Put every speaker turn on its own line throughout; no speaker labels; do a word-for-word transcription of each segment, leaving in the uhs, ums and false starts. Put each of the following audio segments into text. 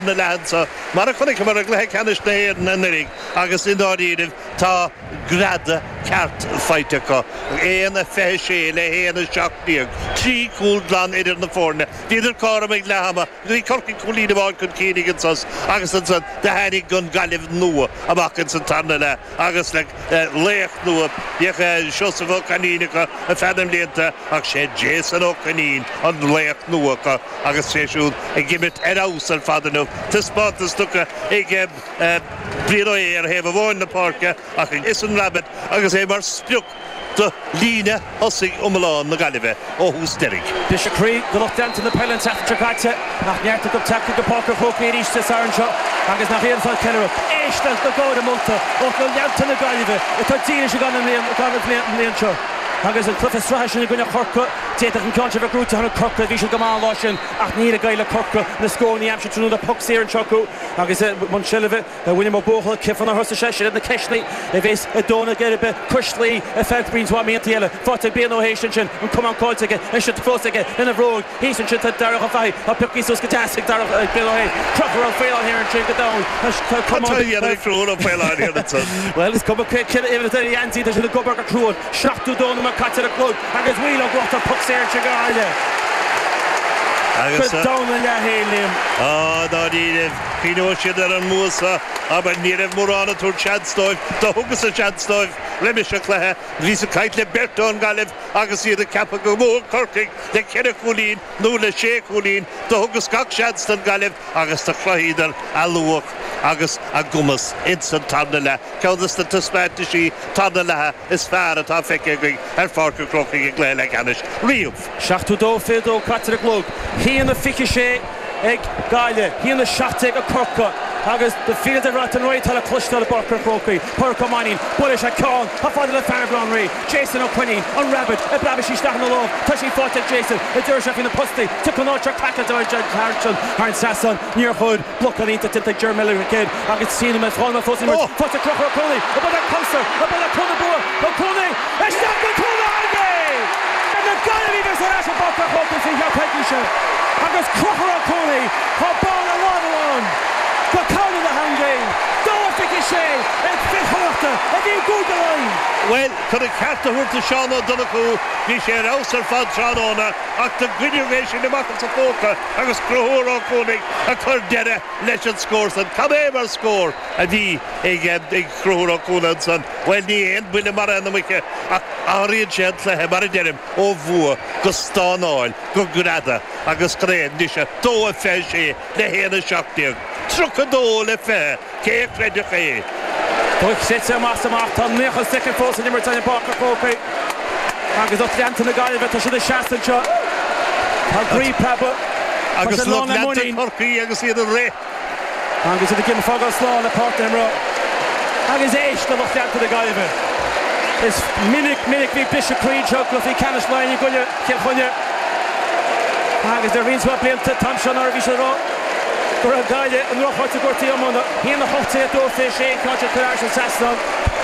na lehansa mar a chunig mar a gléthe canis na éan na nirig agus in áíanamh tá grada ceart feite go éana fé sé le héana seachtíag trí cúllan idir na fórne díidir cára meid lehama dí corcaí cúlína bháin chun cínig ans agus an san de hanig gun galibh nua amach an san tanna le agus le léach nua bheach sios a bhil canínacha a fenam léanta ach sé Jason ó canín an léach nua agus séisiún ag gimit ar ás an fadanú Tispátas tucha ag bríó éar heh a bháin na parca ach is an rabbit agus é mar spiúch do líne osig umláán na galibh ó hús derig.
Bishop Cree go loch down to the Pellant after Chakata nach neart go tactic go parker hook éis te Sarnshaw agus nach héan fall Kellerup éistal go góda multa ó go leanta na galibh e tá tíir se gan an léan seo agus an clufa straisisin gona chorca téach an cáinte bh grúta an corca bhí se go máin láisin ach ní a gaile corca na scóí am se trúna a puc séar an chocu agus man silibh a bhuiine má bóchail cifan a thosa sé na ceisnaí a bhés a dóna geibe chuislí a fedbríns bhá míon tíile fáte bíon ó hééis sin an cum an cáilteige is se fósaige ina bhróg hí san sin darach a bhaid a pucí sos go teasig darach bilhéid crochar an féil here an sin go down well is cum cin éidir antí a sin na gobar a cruúin seachtú dóna Catar a club agus bhíl a gota puc séir se gáile agus dóna le hélim
á dá díanamh cíó siad ar an músa a ní raibh mórrána túr seanstóibh do thugus a seanstóibh leimiise chluthe bhí sa caiit le bertón galibh agus iad a cepa go mór corcaigh le ceire cúlín nó le sé cúlín do thugus gach seanstan galibh agus tá chluídar a luach agus a gumas insan tanna le ceannas na tuspáinte sí tanna lethe is fear atá feiceagaigh ar fáca crochaigh ag léile ganis riamh
seachtú dó fédó Catar a club híana a fiche sé ag gáile híana a seachtag a corca agus the field of rat and right tal a clusta a barker crocaí porca mainin bullish a con a fáidir le fearbrán rí Jason O'Quinny an rabbit a brabe sí stachan aló tá sí fáte Jason a dúir se fin na postí tu an átra caca dóir Hartson Harn Sasson níor chud bloc an ínta tinta Jermiller kid agus sína me fána fósin mar fáte crochar O'Quinny a bud a concert a bud a conna bua O'Quinny a stack O'Quinny agé and the gallery ves a rasha barker crocaí sin ja pegisha agus crochar O'Quinny ha ball a lot Go cáil a hangéin dó fiche sé ag fichachta a bhí gúgaláin
Well, chud a cearta thuirta seán ó donna chu bhí sé rás ar fad seánóna ach tá gcuinear sin amach sa fóca agus cruthúr ó cúnig a chur deire leis an scór san cad é mar scór a bhí ag ag cruthúr ó cúnan san well ní éon buile mar an mice ach áíonn sé lethe mar a deirim ó bhua go stánáil go grada agus chréad níise dó a fé sé le héana seachtaíag Trucadó le fé cé creide ché.
Tuig sitse mas amach tá níocha second fós in nimmer taine Barker crocaí agus ó trianta na gailbh tá siad a seaastan seo tá grí peba
agus lo leanta corcaí agus iad an ré
agus iad cin fágá sláán a páirta imrá agus éis do bh trianta na gailbh is minic minic bhí Bishop Cree seo go bhí canis lein i gcuine cin chuine agus ar rinsá blianta tam seán ar bhí se rá Gur a gaile an rochhairte gortaí ammána híana hochtaí a dó fé sé cáte chuir an Sasson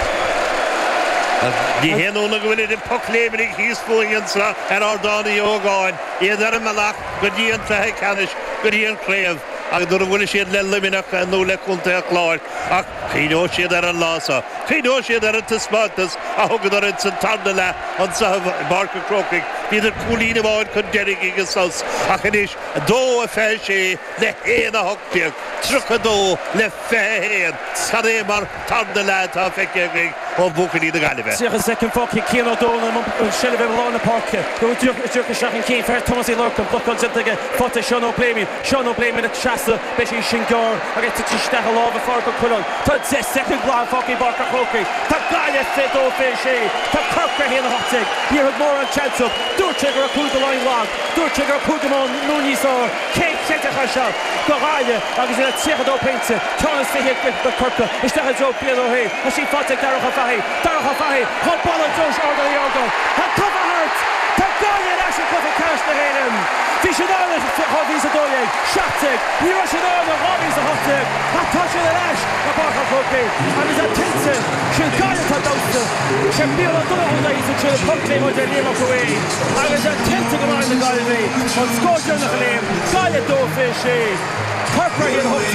Ní héanúna go bhfuil in pocléimnig híos fóingansa ar ardánaí ógáin iad ar an meach go dtíon fethe canis go dtíon cléamh agus dúr bhfuil siad le liminach nó le chunta a chláir ach cíó siad ar an lása cíó siad ar an Tispátas a thugad ar an san tarna le an sa Barker crocaí idir cúlína bháin chun deirig agus sas ach inis dó a fé sé le héana a hochtaíag trucadó le fé héan sa é mar tarna le tá feiceagaigh ó bhuachaí na gailibh
Siach a second fóci cían ó dóna an silibh lá na parca go dúcha seach an cín fear Thomas Lurcan blocan sintaige fáte Sean O'Blamey Sean O'Blamey na seasta beis í sin gár agus tu tíisteach láh a fáca chulan tá sé second glán fóci Barker crocaí tá gaile fit ó fé sé tá corca héana hochtaigh níor mór an chansach dúirtegur a cúda láin lág dúirtegur a cúdamáin núníosá cé chetecha se go gaile agus ina tíchad ó peinte Thomas fihe go corca isteach a dro blian ó hé a sí fáte darach a fahi darach a fahi chun ball an dúis ordaí orga an cofa hart tá gaile leis an cofa cash na héanam Bhí sé dála hádís a dóileag seachtag ní ra sé dála hádís a hochtaigh a tá sé le leis a Barker crocaí agus a tinsa sin gaile tá dásta sé bíal a duna húna í sin sin puclaim ó déir líam go é agus a tinsa go máin na gailbhí an scóidear na chaléim gaile dó fé sé Harper